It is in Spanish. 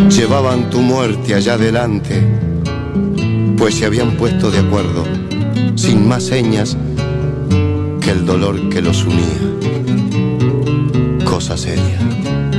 llevaban tu muerte allá adelante, pues se habían puesto de acuerdo, sin más señas que el dolor que los unía. Cosa seria.